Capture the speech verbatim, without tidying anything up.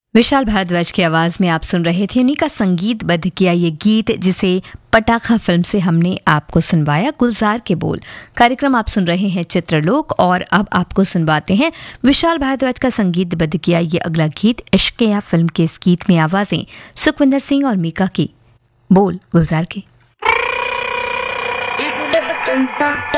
विशाल भारद्वाज की आवाज में आप सुन रहे थे उन्हीं का संगीतबद्ध किया ये गीत, जिसे पटाखा फिल्म से हमने आपको सुनवाया। गुलजार के बोल। कार्यक्रम आप सुन रहे हैं चित्रलोक, और अब आपको सुनवाते हैं विशाल भारद्वाज का संगीतबद्ध किया ये अगला गीत। इश्क या फिल्म के इस गीत में आवाजें सुखविंदर सिंह और मीका की, बोल गुलजार के।